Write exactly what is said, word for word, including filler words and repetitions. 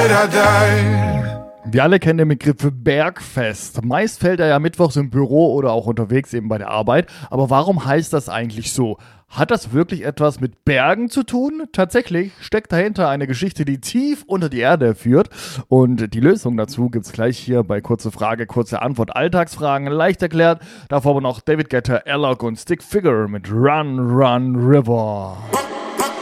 I die. Wir alle kennen den Begriff Bergfest. Meist fällt er ja mittwochs im Büro oder auch unterwegs eben bei der Arbeit. Aber warum heißt das eigentlich so? Hat das wirklich etwas mit Bergen zu tun? Tatsächlich steckt dahinter eine Geschichte, die tief unter die Erde führt. Und die Lösung dazu gibt's gleich hier bei Kurze Frage, Kurze Antwort. Alltagsfragen leicht erklärt. Davor aber noch David Guetta, Alok und Stick Figure mit Run, Run, River.